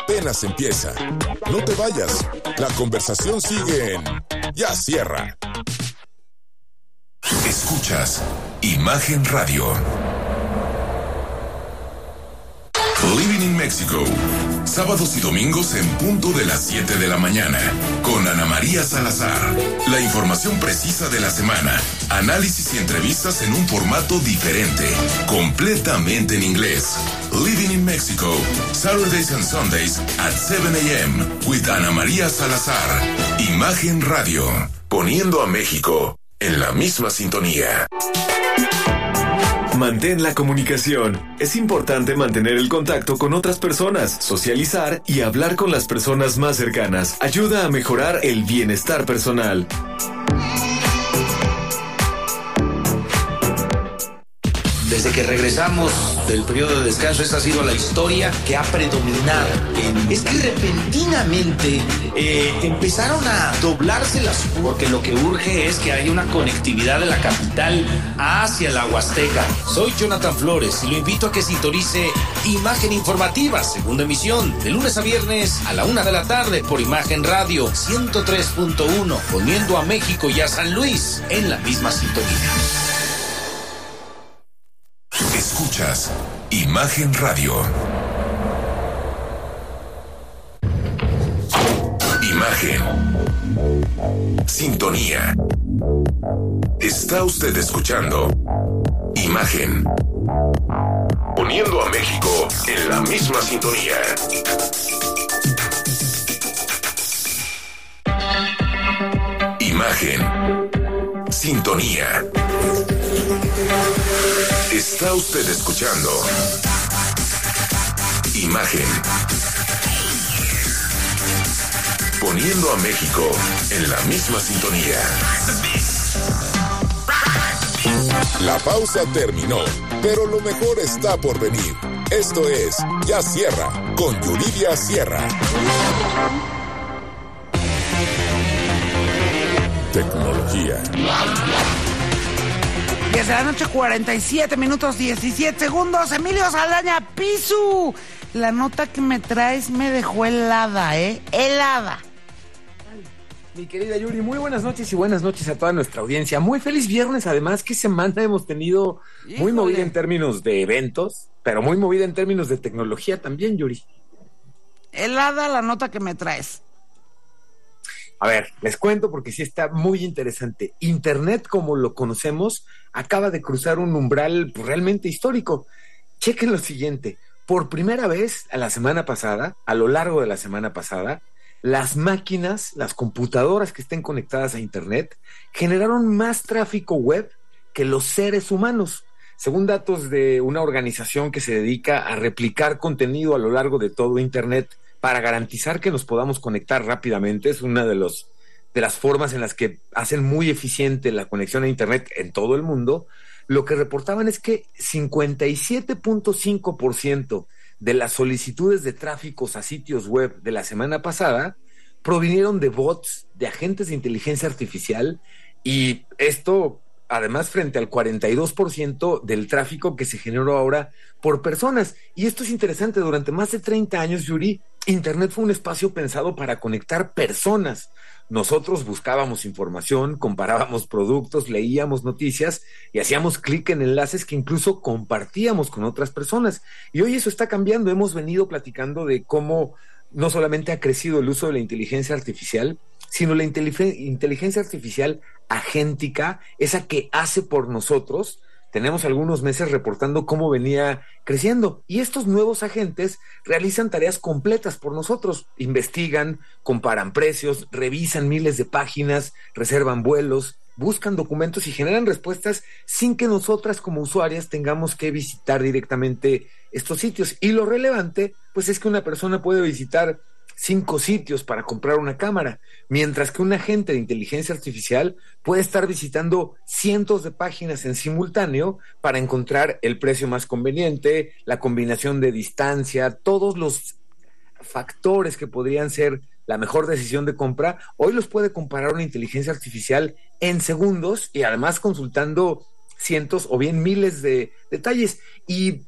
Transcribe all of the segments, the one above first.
apenas empieza. No te vayas, la conversación sigue en Ya Cierra. Escuchas Imagen Radio. Living in Mexico. Sábados y domingos en punto de las 7 de la mañana. Con Ana María Salazar. La información precisa de la semana. Análisis y entrevistas en un formato diferente. Completamente en inglés. Living in Mexico. Saturdays and Sundays at 7 a.m. with Ana María Salazar. Imagen Radio. Poniendo a México en la misma sintonía. Mantén la comunicación. Es importante mantener el contacto con otras personas, socializar y hablar con las personas más cercanas. Ayuda a mejorar el bienestar personal. Desde que regresamos del periodo de descanso, esta ha sido la historia que ha predominado. Es que repentinamente empezaron a doblarse las... Porque lo que urge es que haya una conectividad de la capital hacia la Huasteca. Soy Jonathan Flores y lo invito a que sintonice Imagen Informativa, segunda emisión, de lunes a viernes a la 1 de la tarde por Imagen Radio 103.1, poniendo a México y a San Luis en la misma sintonía. Escuchas Imagen Radio. Imagen. Sintonía. Está usted escuchando Imagen. Poniendo a México en la misma sintonía. Imagen. Sintonía. Está usted escuchando Imagen. Poniendo a México en la misma sintonía. La pausa terminó, pero lo mejor está por venir. Esto es Ya Cierra, con Yuridia Sierra. Tecnología. 10 de la noche, 47 minutos, 17 segundos. Emilio Saldaña, Pisu. La nota que me traes me dejó helada, helada. Mi querida Yuri, muy buenas noches y buenas noches a toda nuestra audiencia. Muy feliz viernes, además. ¿Qué semana hemos tenido? Híjole. Muy movida en términos de eventos, pero muy movida en términos de tecnología también, Yuri. Helada la nota que me traes. A ver, les cuento porque sí está muy interesante. Internet, como lo conocemos, acaba de cruzar un umbral realmente histórico. Chequen lo siguiente. Por primera vez a lo largo de la semana pasada, las máquinas, las computadoras que estén conectadas a Internet, generaron más tráfico web que los seres humanos. Según datos de una organización que se dedica a replicar contenido a lo largo de todo Internet, para garantizar que nos podamos conectar rápidamente, es una de las formas en las que hacen muy eficiente la conexión a Internet en todo el mundo. Lo que reportaban es que 57.5% de las solicitudes de tráficos a sitios web de la semana pasada provinieron de bots, de agentes de inteligencia artificial, y esto además frente al 42% del tráfico que se generó ahora por personas. Y esto es interesante, durante más de 30 años, Yuri, Internet fue un espacio pensado para conectar personas. Nosotros buscábamos información, comparábamos productos, leíamos noticias y hacíamos clic en enlaces que incluso compartíamos con otras personas. Y hoy eso está cambiando. Hemos venido platicando de cómo no solamente ha crecido el uso de la inteligencia artificial, sino la inteligencia artificial agéntica, esa que hace por nosotros. Tenemos algunos meses reportando cómo venía creciendo, y estos nuevos agentes realizan tareas completas por nosotros, investigan, comparan precios, revisan miles de páginas, reservan vuelos, buscan documentos y generan respuestas sin que nosotras como usuarias tengamos que visitar directamente estos sitios. Y lo relevante, pues, es que una persona puede visitar 5 sitios para comprar una cámara, mientras que un agente de inteligencia artificial puede estar visitando cientos de páginas en simultáneo para encontrar el precio más conveniente, la combinación de distancia, todos los factores que podrían ser la mejor decisión de compra. Hoy los puede comparar una inteligencia artificial en segundos y además consultando cientos o bien miles de detalles. Y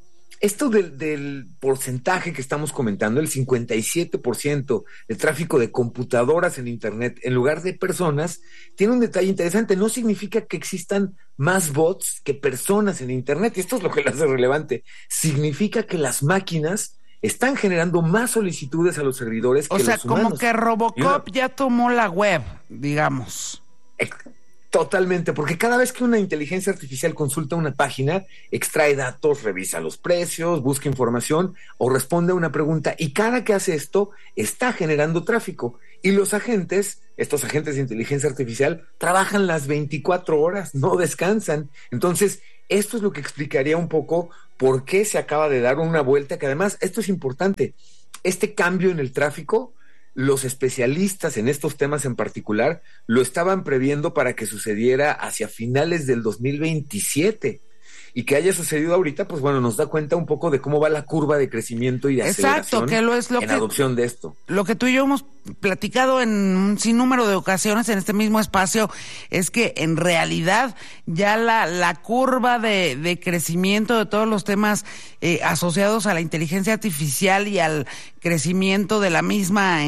esto del porcentaje que estamos comentando, el 57% del tráfico de computadoras en Internet en lugar de personas, tiene un detalle interesante. No significa que existan más bots que personas en Internet, y esto es lo que lo hace relevante. Significa que las máquinas están generando más solicitudes a los servidores que los humanos. O sea, como que Robocop ya tomó la web, digamos. Totalmente, porque cada vez que una inteligencia artificial consulta una página, extrae datos, revisa los precios, busca información o responde a una pregunta, y cada que hace esto está generando tráfico. Y los agentes, estos agentes de inteligencia artificial, trabajan las 24 horas, no descansan. Entonces, esto es lo que explicaría un poco por qué se acaba de dar una vuelta, que además, esto es importante, este cambio en el tráfico, los especialistas en estos temas en particular lo estaban previendo para que sucediera hacia finales del 2027, y que haya sucedido ahorita, pues bueno, nos da cuenta un poco de cómo va la curva de crecimiento y de aceleración en adopción de esto. Lo que tú y yo hemos platicado en un sinnúmero de ocasiones en este mismo espacio es que en realidad ya la curva de crecimiento de todos los temas asociados a la inteligencia artificial y al crecimiento de la misma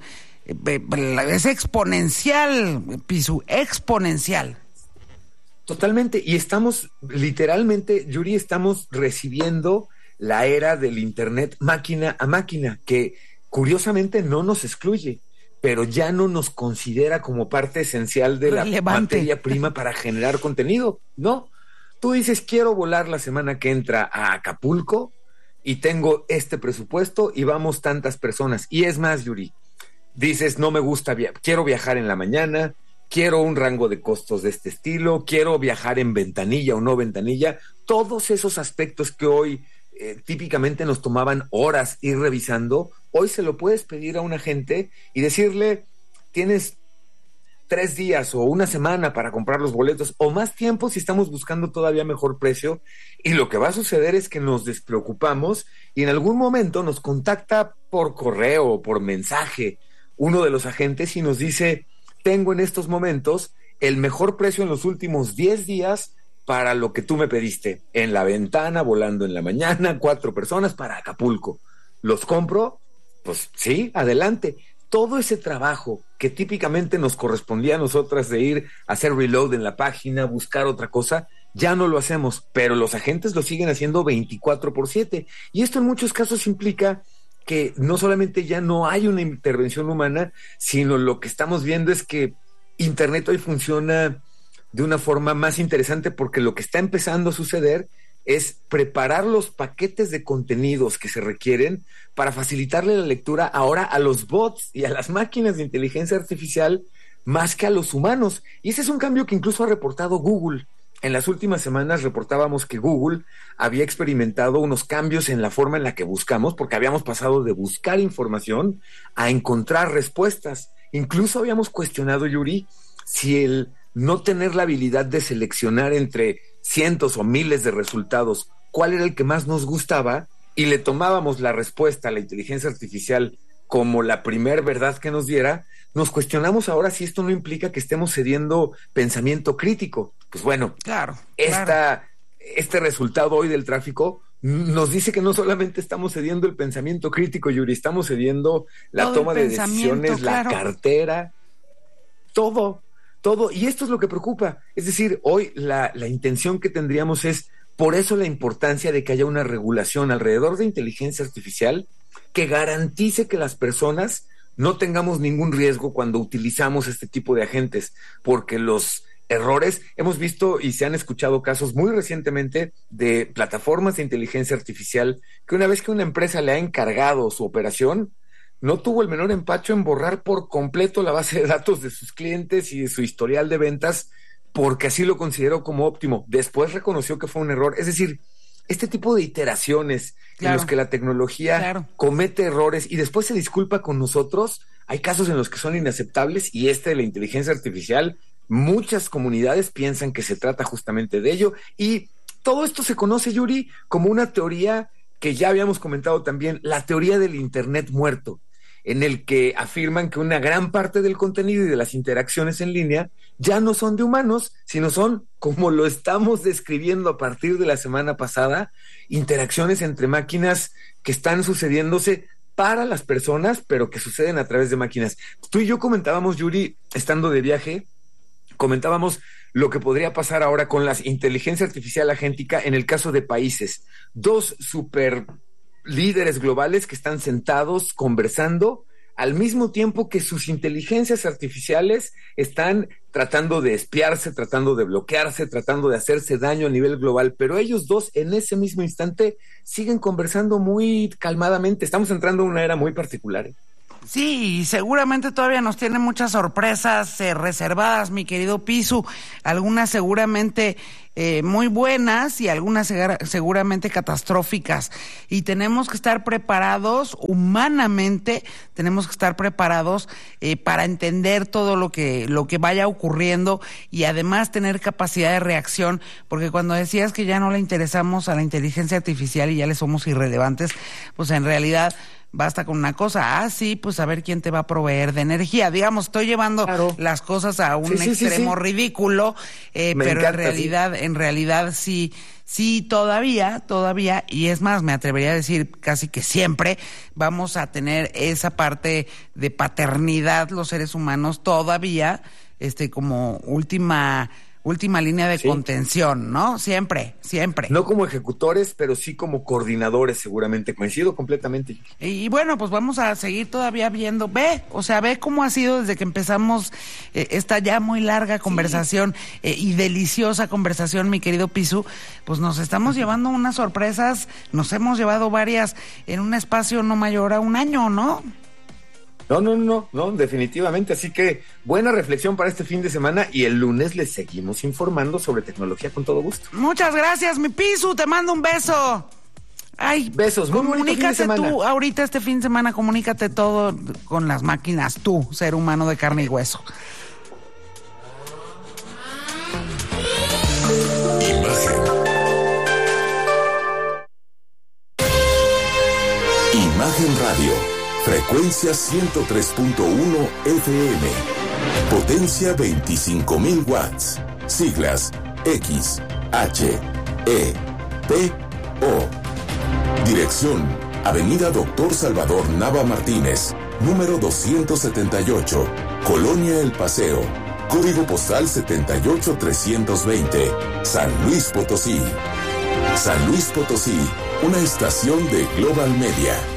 es exponencial, Pisu, exponencial. Totalmente, y estamos literalmente, Yuri, estamos recibiendo la era del Internet máquina a máquina, que curiosamente no nos excluye, pero ya no nos considera como parte esencial de la materia prima para generar contenido. No, tú dices, quiero volar la semana que entra a Acapulco y tengo este presupuesto y vamos tantas personas. Y es más, Yuri, dices, no me gusta, quiero viajar en la mañana, quiero un rango de costos de este estilo, quiero viajar en ventanilla o no ventanilla, todos esos aspectos que hoy típicamente nos tomaban horas ir revisando, hoy se lo puedes pedir a un agente y decirle, tienes 3 días o una semana para comprar los boletos, o más tiempo si estamos buscando todavía mejor precio, y lo que va a suceder es que nos despreocupamos y en algún momento nos contacta por correo o por mensaje uno de los agentes y nos dice, tengo en estos momentos el mejor precio en los últimos 10 días para lo que tú me pediste. En la ventana, volando en la mañana, 4 personas para Acapulco. ¿Los compro? Pues sí, adelante. Todo ese trabajo que típicamente nos correspondía a nosotras de ir a hacer reload en la página, buscar otra cosa, ya no lo hacemos, pero los agentes lo siguen haciendo 24/7. Y esto en muchos casos implica que no solamente ya no hay una intervención humana, sino lo que estamos viendo es que Internet hoy funciona de una forma más interesante, porque lo que está empezando a suceder es preparar los paquetes de contenidos que se requieren para facilitarle la lectura ahora a los bots y a las máquinas de inteligencia artificial más que a los humanos. Y ese es un cambio que incluso ha reportado Google. En las últimas semanas reportábamos que Google había experimentado unos cambios en la forma en la que buscamos, porque habíamos pasado de buscar información a encontrar respuestas. Incluso habíamos cuestionado, Yuri, si el no tener la habilidad de seleccionar entre cientos o miles de resultados cuál era el que más nos gustaba, y le tomábamos la respuesta a la inteligencia artificial como la primer verdad que nos diera, nos cuestionamos ahora si esto no implica que estemos cediendo pensamiento crítico. Pues bueno, claro. Este resultado hoy del tráfico nos dice que no solamente estamos cediendo el pensamiento crítico, Yuri, estamos cediendo la toma de decisiones, la cartera, todo. Y esto es lo que preocupa. Es decir, hoy la intención que tendríamos es, por eso la importancia de que haya una regulación alrededor de inteligencia artificial que garantice que las personas no tengamos ningún riesgo cuando utilizamos este tipo de agentes, porque los errores, hemos visto y se han escuchado casos muy recientemente de plataformas de inteligencia artificial que una vez que una empresa le ha encargado su operación, no tuvo el menor empacho en borrar por completo la base de datos de sus clientes y de su historial de ventas, porque así lo consideró como óptimo. Después reconoció que fue un error. Es decir, este tipo de iteraciones en los que la tecnología comete errores y después se disculpa con nosotros, hay casos en los que son inaceptables, y de la inteligencia artificial, muchas comunidades piensan que se trata justamente de ello, y todo esto se conoce, Yuri, como una teoría que ya habíamos comentado también, la teoría del Internet muerto, en el que afirman que una gran parte del contenido y de las interacciones en línea ya no son de humanos, sino son como lo estamos describiendo a partir de la semana pasada, interacciones entre máquinas que están sucediéndose para las personas, pero que suceden a través de máquinas. Tú y yo comentábamos, Yuri, estando de viaje, comentábamos lo que podría pasar ahora con la inteligencia artificial agéntica en el caso de países. 2 super líderes globales que están sentados conversando al mismo tiempo que sus inteligencias artificiales están tratando de espiarse, tratando de bloquearse, tratando de hacerse daño a nivel global, pero ellos dos en ese mismo instante siguen conversando muy calmadamente. Estamos entrando en una era muy particular. Sí, seguramente todavía nos tienen muchas sorpresas reservadas, mi querido Pisu, algunas seguramente muy buenas y algunas seguramente catastróficas, y tenemos que estar preparados humanamente, tenemos que estar preparados para entender todo lo que vaya ocurriendo y además tener capacidad de reacción, porque cuando decías que ya no le interesamos a la inteligencia artificial y ya le somos irrelevantes, pues en realidad basta con una cosa, sí, pues a ver quién te va a proveer de energía. Digamos, estoy llevando las cosas a un extremo ridículo, pero encanta, en realidad sí, todavía, y es más, me atrevería a decir casi que siempre vamos a tener esa parte de paternidad los seres humanos todavía, como última línea de contención, ¿no? Siempre. No como ejecutores, pero sí como coordinadores, seguramente. Coincido completamente. Y bueno, pues vamos a seguir todavía viendo. Ve cómo ha sido desde que empezamos esta ya muy larga conversación y deliciosa conversación, mi querido Pisu. Pues nos estamos llevando unas sorpresas, nos hemos llevado varias en un espacio no mayor a un año, ¿no? No, definitivamente. Así que buena reflexión para este fin de semana y el lunes les seguimos informando sobre tecnología con todo gusto. Muchas gracias, mi Pisu, te mando un beso. Ay, besos, muy comunícate tú ahorita este fin de semana, comunícate todo con las máquinas, tú, ser humano de carne y hueso. Imagen Radio. Frecuencia 103.1 FM. Potencia 25,000 watts. Siglas X, H, E, P, O. Dirección: Avenida Doctor Salvador Nava Martínez, número 278, Colonia El Paseo. Código postal 78320, San Luis Potosí. San Luis Potosí, una estación de Global Media.